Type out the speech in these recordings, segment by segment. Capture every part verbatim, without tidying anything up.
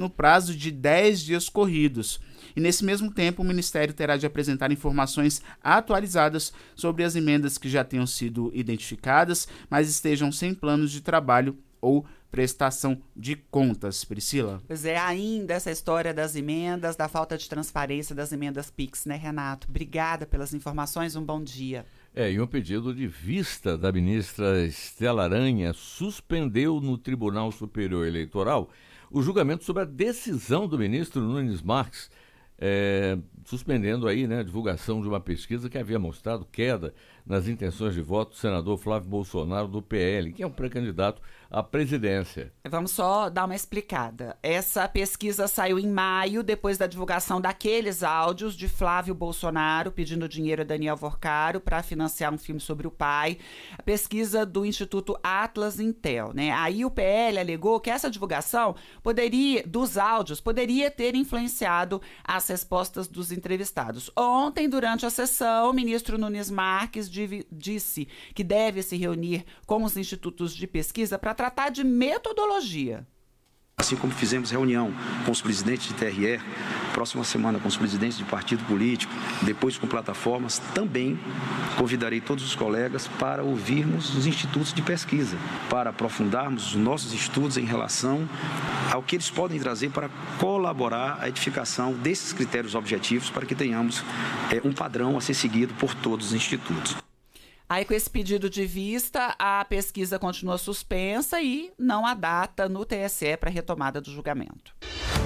no prazo de dez dias corridos. E nesse mesmo tempo, o Ministério terá de apresentar informações atualizadas sobre as emendas que já tenham sido identificadas, mas estejam sem planos de trabalho ou prestação de contas. Priscila? Pois é, ainda essa história das emendas, da falta de transparência das emendas Pix, né, Renato? Obrigada pelas informações, um bom dia. É, e um pedido de vista da ministra Estela Aranha suspendeu no Tribunal Superior Eleitoral o julgamento sobre a decisão do ministro Nunes Marques, É, suspendendo aí, né, a divulgação de uma pesquisa que havia mostrado queda nas intenções de voto do senador Flávio Bolsonaro do P L, que é um pré-candidato à presidência. Vamos só dar uma explicada. Essa pesquisa saiu em maio, depois da divulgação daqueles áudios de Flávio Bolsonaro pedindo dinheiro a Daniel Vorcaro para financiar um filme sobre o pai. A pesquisa do Instituto Atlas Intel, né? Aí o P L alegou que essa divulgação poderia, dos áudios, poderia ter influenciado as respostas dos entrevistados. Ontem, durante a sessão, o ministro Nunes Marques div- disse que deve se reunir com os institutos de pesquisa para tratar de metodologia. Assim como fizemos reunião com os presidentes de T R E, próxima semana com os presidentes de partido político, depois com plataformas, também convidarei todos os colegas para ouvirmos os institutos de pesquisa, para aprofundarmos os nossos estudos em relação ao que eles podem trazer para colaborar à edificação desses critérios objetivos para que tenhamos é, um padrão a ser seguido por todos os institutos. Aí, com esse pedido de vista, a pesquisa continua suspensa e não há data no T S E para retomada do julgamento.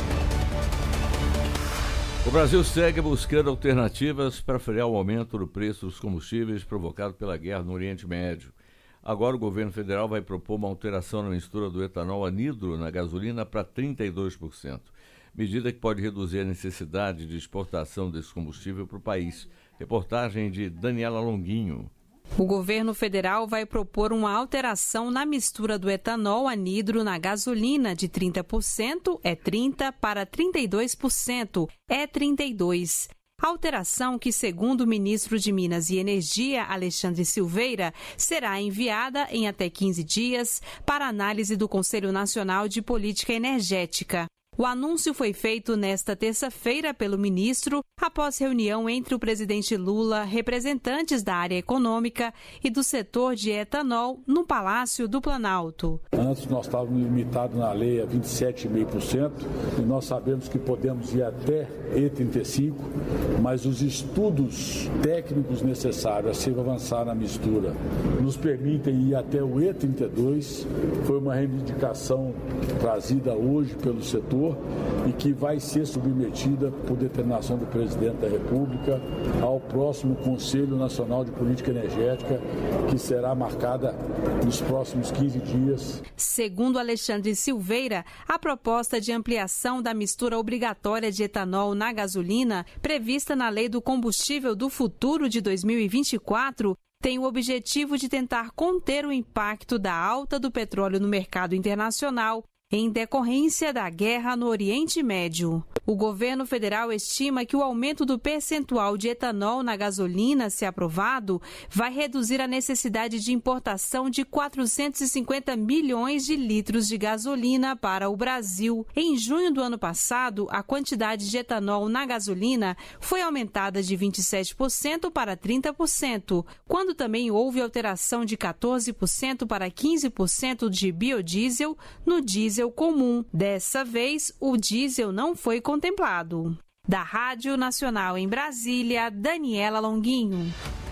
O Brasil segue buscando alternativas para frear o aumento do preço dos combustíveis provocado pela guerra no Oriente Médio. Agora o governo federal vai propor uma alteração na mistura do etanol anidro na gasolina para trinta e dois por cento, medida que pode reduzir a necessidade de exportação desse combustível para o país. Reportagem de Daniela Longuinho. O governo federal vai propor uma alteração na mistura do etanol anidro na gasolina de trinta por cento, é trinta, para trinta e dois por cento, é trinta e dois. Alteração que, segundo o ministro de Minas e Energia, Alexandre Silveira, será enviada em até quinze dias para análise do Conselho Nacional de Política Energética. O anúncio foi feito nesta terça-feira pelo ministro, após reunião entre o presidente Lula, representantes da área econômica e do setor de etanol no Palácio do Planalto. Antes nós estávamos limitados na lei a vinte e sete vírgula cinco por cento e nós sabemos que podemos ir até E trinta e cinco, mas os estudos técnicos necessários a se avançar na mistura nos permitem ir até o E trinta e dois. Foi uma reivindicação trazida hoje pelo setor e que vai ser submetida por determinação do presidente da República ao próximo Conselho Nacional de Política Energética, que será marcada nos próximos quinze dias. Segundo Alexandre Silveira, a proposta de ampliação da mistura obrigatória de etanol na gasolina, prevista na Lei do Combustível do Futuro de dois mil e vinte e quatro, tem o objetivo de tentar conter o impacto da alta do petróleo no mercado internacional em decorrência da guerra no Oriente Médio. O governo federal estima que o aumento do percentual de etanol na gasolina, se aprovado, vai reduzir a necessidade de importação de quatrocentos e cinquenta milhões de litros de gasolina para o Brasil. Em junho do ano passado, a quantidade de etanol na gasolina foi aumentada de vinte e sete por cento para trinta por cento, quando também houve alteração de quatorze por cento para quinze por cento de biodiesel no diesel comum. Dessa vez, o diesel não foi contemplado. Da Rádio Nacional em Brasília, Daniela Longuinho.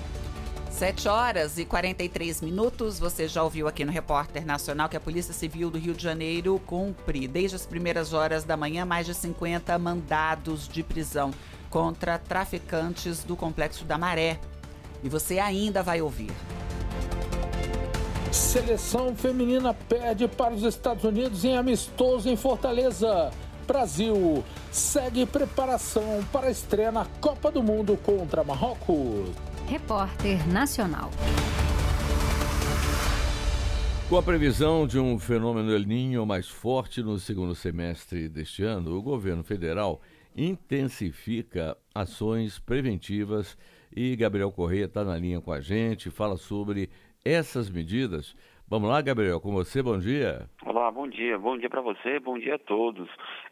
sete horas e quarenta e três minutos. Você já ouviu aqui no Repórter Nacional que a Polícia Civil do Rio de Janeiro cumpre, desde as primeiras horas da manhã, mais de cinquenta mandados de prisão contra traficantes do Complexo da Maré. E você ainda vai ouvir. Seleção feminina perde para os Estados Unidos em amistoso em Fortaleza. Brasil segue preparação para a estreia na Copa do Mundo contra Marrocos. Repórter Nacional. Com a previsão de um fenômeno El Niño mais forte no segundo semestre deste ano, o governo federal intensifica ações preventivas e Gabriel Corrêa está na linha com a gente, fala sobre essas medidas. Vamos lá, Gabriel, com você, bom dia. Olá, bom dia. Bom dia para você, bom dia a todos.